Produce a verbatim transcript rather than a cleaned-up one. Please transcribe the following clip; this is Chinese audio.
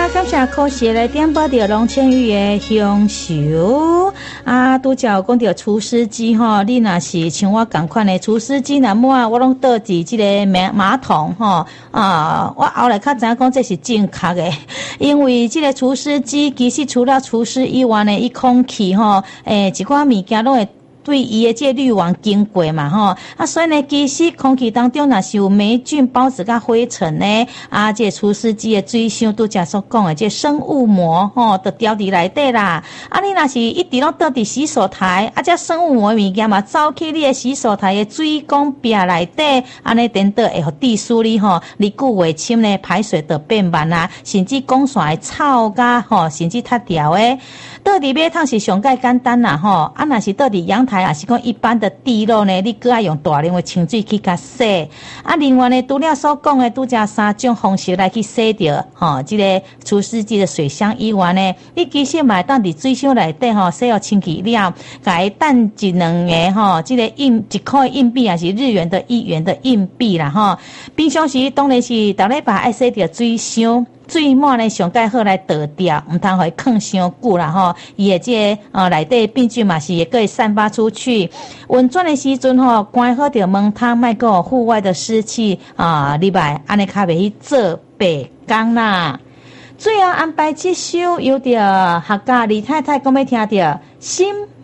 感谢可惜来点播到龙千玉的享受啊！拄则有讲到除湿机吼，你若是像我同款的除湿机，若满我拢倒伫即个马马桶吼啊！我后来较知影讲这是正确的，因为即个除湿机其实除了除湿以外呢，伊空气吼诶一寡物件拢会对伊的这滤网经过嘛吼，啊所以呢，其实空气当中若是有霉菌、孢子甲灰尘呢，啊这除湿机的水箱拄则所讲的这生物膜吼，都掉伫内底啦。啊你若是一直拢倒伫洗手台，啊这生物膜物件嘛走去你的洗手台的水管壁内底，安尼等等会互滴疏哩吼，日久未深呢，排水就变慢啦，甚至讲线会臭甲吼，甚至塌掉的。倒伫马桶是上介简单啦吼，啊若是倒伫阳台也是讲一般的地漏呢，你搁爱用大量的清水去甲洗。啊，另外呢，除了所讲的拄则三种方式来去洗掉吼，即、这个除湿机的水箱以外呢，你其实嘛会当伫水箱内底吼洗互清气了，甲伊等一两个吼，即、这个硬一块硬币也是日元的一元的硬币啦吼。平常时当然是逐礼拜爱洗掉水箱。水满呢上介好来倒掉，毋通互伊放伤久啦吼。伊的这个呃内底病菌嘛是也可以散发出去。温转的时阵吼，关好着门窗，莫个户外的湿气啊，入来，安尼较袂去做白工啦。最后安排这首由着客家李太太讲要听着心